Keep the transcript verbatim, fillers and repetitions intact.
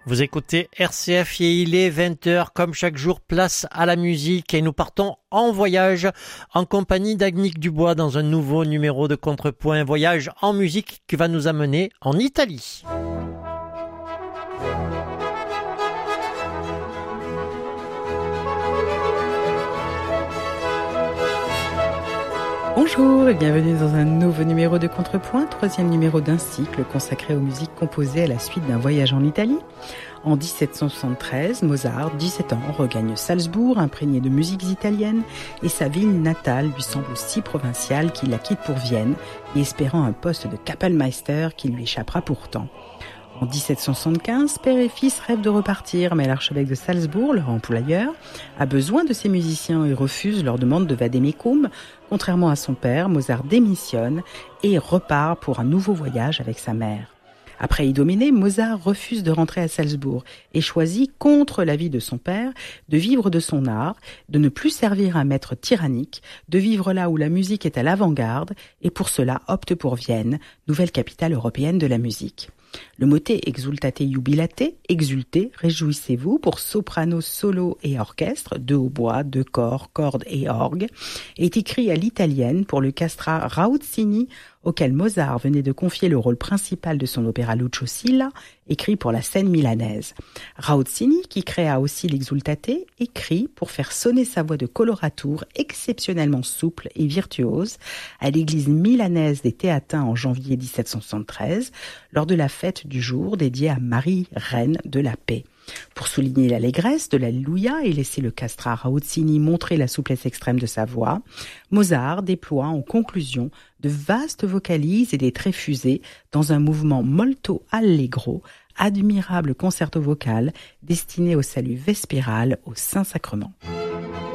Vous écoutez R C F et il est vingt heures, comme chaque jour, place à la musique et nous partons en voyage en compagnie d'Agnic Dubois dans un nouveau numéro de Contrepoint, voyage en musique qui va nous amener en Italie. Bonjour et bienvenue dans un nouveau numéro de Contrepoint, troisième numéro d'un cycle consacré aux musiques composées à la suite d'un voyage en Italie. En dix-sept cent soixante-treize, Mozart, dix-sept ans, regagne Salzbourg, imprégné de musiques italiennes, et sa ville natale lui semble si provinciale qu'il la quitte pour Vienne, y espérant un poste de Kapellmeister qui lui échappera pourtant. En dix-sept cent soixante-quinze, père et fils rêvent de repartir, mais l'archevêque de Salzbourg, leur employeur, a besoin de ses musiciens et refuse leur demande de vademecum. Contrairement à son père, Mozart démissionne et repart pour un nouveau voyage avec sa mère. Après Idoménée, Mozart refuse de rentrer à Salzbourg et choisit, contre l'avis de son père, de vivre de son art, de ne plus servir un maître tyrannique, de vivre là où la musique est à l'avant-garde, et pour cela opte pour Vienne, nouvelle capitale européenne de la musique. Le motet exultate jubilate, exultez, réjouissez-vous pour soprano, solo et orchestre, deux hautbois, deux corps, cordes et orgue, est écrit à l'italienne pour le castrat Rauzzini, auquel Mozart venait de confier le rôle principal de son opéra Lucio Silla, écrit pour la scène milanaise. Rauzzini, qui créa aussi l'exultate, écrit pour faire sonner sa voix de coloratour exceptionnellement souple et virtuose à l'église milanaise des Théatins en janvier dix-sept cent soixante-treize, lors de la fête du jour dédiée à Marie, reine de la paix. Pour souligner l'allégresse de l'Alléluia et laisser le castrat Rauzzini montrer la souplesse extrême de sa voix, Mozart déploie en conclusion de vastes vocalises et des traits fusés dans un mouvement molto allegro, admirable concerto vocal destiné au salut vespéral au Saint-Sacrement.